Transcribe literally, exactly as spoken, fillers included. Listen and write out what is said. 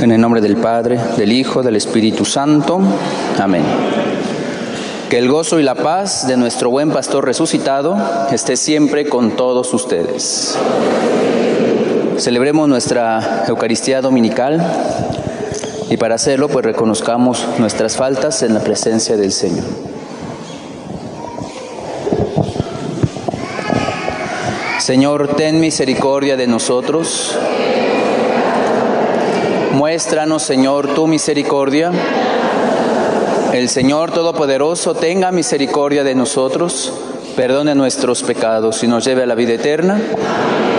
En el nombre del Padre, del Hijo, del Espíritu Santo. Amén. Que el gozo y la paz de nuestro buen pastor resucitado esté siempre con todos ustedes. Celebremos nuestra Eucaristía dominical y para hacerlo pues reconozcamos nuestras faltas en la presencia del Señor. Señor, ten misericordia de nosotros. Muéstranos, Señor, tu misericordia. El Señor Todopoderoso tenga misericordia de nosotros, perdone nuestros pecados y nos lleve a la vida eterna.